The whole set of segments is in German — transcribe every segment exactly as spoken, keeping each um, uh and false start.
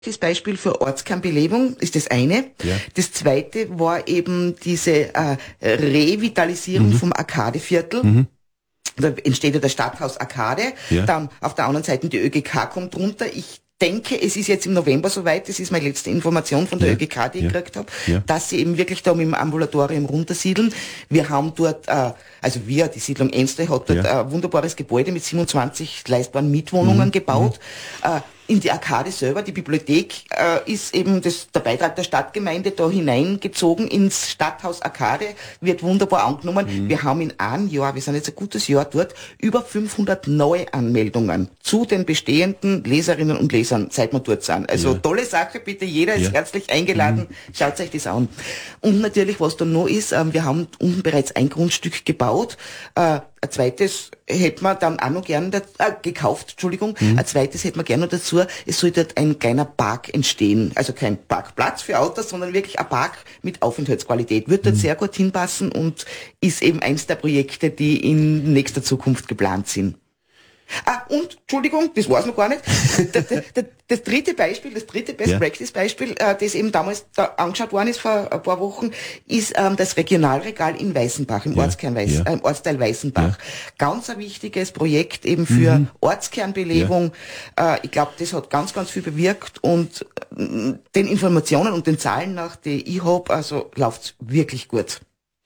Das Beispiel für Ortskernbelebung ist das eine. Ja. Das zweite war eben diese äh, Revitalisierung Mhm. vom Arkadeviertel. Mhm. Da entsteht ja das Stadthaus Arkade. Ja. Dann auf der anderen Seite die ÖGK kommt runter. Ich denke, es ist jetzt im November soweit, das ist meine letzte Information von der Ja. ÖGK, die ich Ja. gekriegt habe, Ja. dass sie eben wirklich da mit dem Ambulatorium runtersiedeln. Wir haben dort, äh, also wir, die Siedlung Enste hat dort Ja. ein wunderbares Gebäude mit siebenundzwanzig leistbaren Mietwohnungen Mhm. gebaut. Äh, in die Arkade selber, die Bibliothek, äh, ist eben das, der Beitrag der Stadtgemeinde da hineingezogen ins Stadthaus Arkade, wird wunderbar angenommen. Mhm. Wir haben in einem Jahr, wir sind jetzt ein gutes Jahr dort, über fünfhundert Neuanmeldungen zu den bestehenden Leserinnen und Lesern, seit wir dort sind. Also Ja. tolle Sache, bitte jeder ist Ja. herzlich eingeladen, schaut euch das an. Und natürlich, was da noch ist, ähm, wir haben unten bereits ein Grundstück gebaut, äh, ein zweites hätte man dann auch noch gern da, äh, gekauft, Entschuldigung, Mhm. ein zweites hätte man gerne noch dazu, es soll dort ein kleiner Park entstehen, also kein Parkplatz für Autos, sondern wirklich ein Park mit Aufenthaltsqualität, wird dort Mhm. sehr gut hinpassen und ist eben eins der Projekte, die in nächster Zukunft geplant sind. Ah, und, Entschuldigung, das war's noch gar nicht. Das, das, das dritte Beispiel, das dritte Ja. Best-Practice-Beispiel, äh, das eben damals da angeschaut worden ist vor ein paar Wochen, ist ähm, das Regionalregal in Weißenbach, im Ja. Ortskern Weiß, Ja. äh, im Ortsteil Weißenbach. Ganz ein wichtiges Projekt eben für Mhm. Ortskernbelebung. Äh, ich glaube, das hat ganz, ganz viel bewirkt und äh, den Informationen und den Zahlen nach, die ich hab, also läuft's wirklich gut.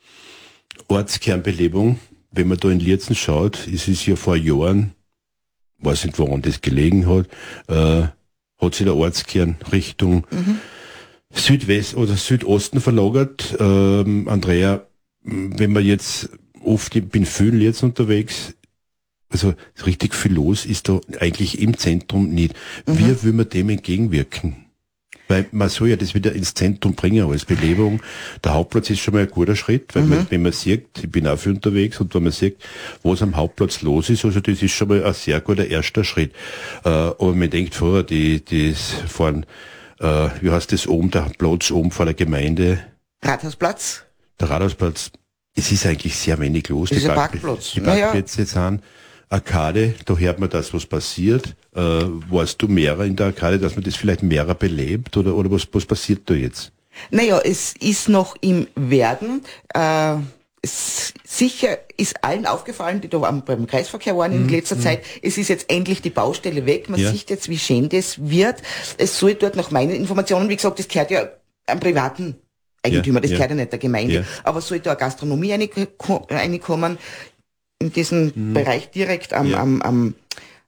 Ortskernbelebung, wenn man da in Lierzen schaut, ist es ja vor Jahren, weiß nicht, woran das gelegen hat, äh, hat sich der Ortskern Richtung Mhm. Südwest oder Südosten verlagert. Ähm, Andrea, wenn man jetzt oft, ich bin viel jetzt unterwegs, also richtig viel los ist da eigentlich im Zentrum nicht. Mhm. Wie will man dem entgegenwirken? Weil man soll ja das wieder ins Zentrum bringen als Belebung. Der Hauptplatz ist schon mal ein guter Schritt, weil Mhm. man, wenn man sieht, ich bin auch viel unterwegs und wenn man sieht, was am Hauptplatz los ist, also das ist schon mal ein sehr guter erster Schritt. Äh, aber man denkt vorher, die, die fahren, äh, wie heißt das oben, der Platz oben vor der Gemeinde, Rathausplatz. der Rathausplatz, es ist eigentlich sehr wenig los. Das ist ein Park- Parkplatz. Die Naja. Parkplätze sind Arkade, da hört man das, was passiert. Äh, warst du mehrer in der Arkade, dass man das vielleicht mehrer belebt oder, oder was, was passiert da jetzt? Naja, es ist noch im Werden. Äh, es, sicher ist allen aufgefallen, die da am- beim Kreisverkehr waren in letzter Zeit, es ist jetzt endlich die Baustelle weg. Man Ja. sieht jetzt, wie schön das wird. Es soll dort nach meinen Informationen, wie gesagt, das gehört ja einem privaten Eigentümer, Ja, das ja. gehört ja nicht der Gemeinde. Ja. Aber soll da eine Gastronomie reinko- reinkommen, in diesen Bereich direkt am, Mhm. Ja. am, am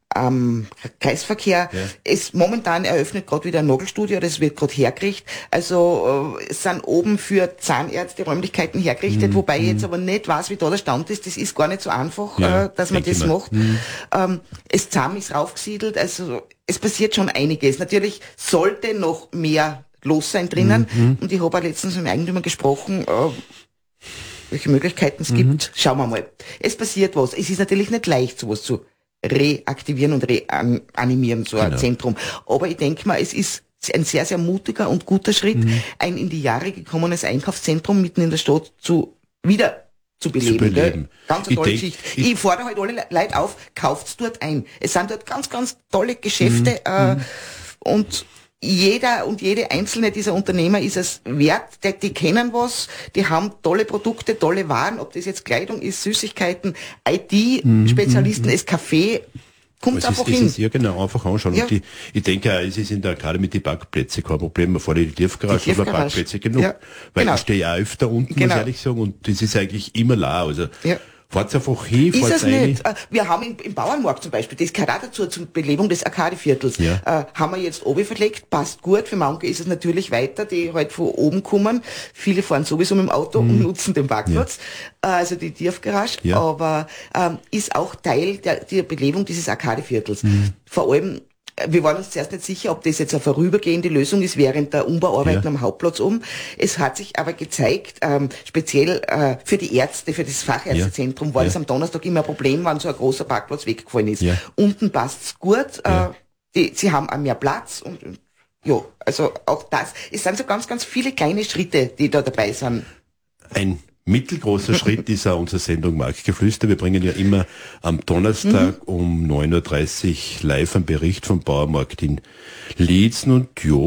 am Kreisverkehr. Ja. Es momentan eröffnet gerade wieder ein Nagelstudio, das wird gerade hergerichtet. Also äh, es sind oben für Zahnärzte Räumlichkeiten hergerichtet, wobei ich jetzt aber nicht weiß, wie da der Stand ist. Das ist gar nicht so einfach, Ja, äh, dass man denke das mal. macht. Ähm, es Zahn ist raufgesiedelt, also es passiert schon einiges. Natürlich sollte noch mehr los sein drinnen. Und ich habe auch letztens mit dem Eigentümer gesprochen, äh, welche Möglichkeiten es gibt. Schauen wir mal. Es passiert was. Es ist natürlich nicht leicht, sowas zu reaktivieren und reanimieren, so ein Genau. Zentrum. Aber ich denke mal, es ist ein sehr, sehr mutiger und guter Schritt, ein in die Jahre gekommenes Einkaufszentrum mitten in der Stadt zu wieder zu beleben. Zu beleben. Gell? Ganz eine Ich tolle denk- Geschichte. ich- Ich, fordere halt alle Le- Leute auf, kauft's dort ein. Es sind dort ganz, ganz tolle Mhm. Geschäfte äh, und jeder und jede einzelne dieser Unternehmer ist es wert, die, die kennen was, die haben tolle Produkte, tolle Waren, ob das jetzt Kleidung ist, Süßigkeiten, I T-Spezialisten, das Café, kommt Es einfach ist, es hin. ist ja genau, einfach anschauen. Ja. Und die, ich denke auch, es ist in der Arkade mit den Parkplätzen kein Problem. Man fährt in die Tiefgarage, Die aber Tiefgarage. Parkplätze genug. Ja, Weil genau. ich stehe ja öfter unten, Genau. muss ich ehrlich sagen, und das ist eigentlich immer leer. Also, Ja. fahrt's einfach hin, Ist fahrt's es rein. nicht. Äh, Wir haben im, im Bauernmarkt zum Beispiel, das gehört auch dazu, zur Belebung des Arkadeviertels, Ja. äh, haben wir jetzt oben verlegt, passt gut. Für manche ist es natürlich weiter, die halt von oben kommen. Viele fahren sowieso mit dem Auto und nutzen den Parkplatz, äh, also die Tiefgarage, Ja. aber ähm, ist auch Teil der, der Belebung dieses Arkadeviertels. Mhm. Vor allem, äh, wir waren uns zuerst nicht sicher, ob das jetzt eine vorübergehende Lösung ist während der Umbauarbeiten Ja. am Hauptplatz oben. Es hat sich aber gezeigt, ähm, speziell äh, für die Ärzte, für das Fachärztezentrum, war Ja. das am Donnerstag immer ein Problem, wenn so ein großer Parkplatz weggefallen ist. Ja. Unten passt's gut, Ja. äh, die, sie haben auch mehr Platz und und, ja, also auch das. Es sind so ganz, ganz viele kleine Schritte, die da dabei sind. Ein mittelgroßer Schritt ist auch unsere Sendung Marktgeflüster. Wir bringen ja immer am Donnerstag mhm. um neun Uhr dreißig live einen Bericht vom Bauernmarkt in Liezen und jo,